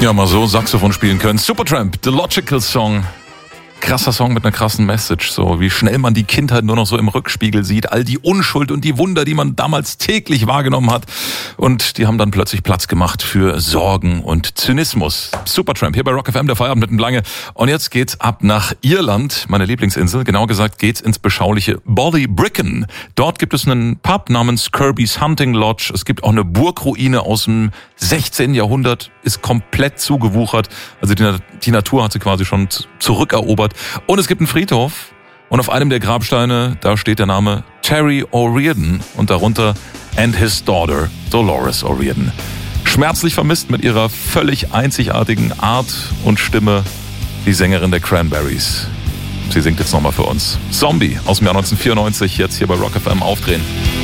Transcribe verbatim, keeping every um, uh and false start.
Ja, mal so Saxophon spielen können. Supertramp, The Logical Song. Krasser Song mit einer krassen Message, so wie schnell man die Kindheit nur noch so im Rückspiegel sieht, all die Unschuld und die Wunder, die man damals täglich wahrgenommen hat, und die haben dann plötzlich Platz gemacht für Sorgen und Zynismus. Supertramp hier bei Rock F M, der Feierabend mit dem Lange, und jetzt geht's ab nach Irland, meine Lieblingsinsel, genau gesagt geht's ins beschauliche Ballybricken. Dort gibt es einen Pub namens Kirby's Hunting Lodge, es gibt auch eine Burgruine aus dem sechzehnten Jahrhundert, ist komplett zugewuchert, also die, die Natur hat sie quasi schon zurückerobert. Und es gibt einen Friedhof und auf einem der Grabsteine, da steht der Name Terry O'Riordan und darunter and his daughter Dolores O'Riordan. Schmerzlich vermisst mit ihrer völlig einzigartigen Art und Stimme die Sängerin der Cranberries. Sie singt jetzt nochmal für uns. Zombie aus dem Jahr neunzehnhundertvierundneunzig, jetzt hier bei Rock F M aufdrehen.